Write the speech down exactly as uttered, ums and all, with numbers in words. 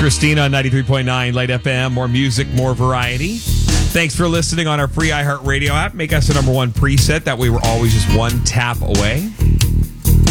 Christina on ninety-three point nine Light F M. More music, more variety. Thanks for listening on our free iHeartRadio app. Make us the number one preset. That way we're always just one tap away.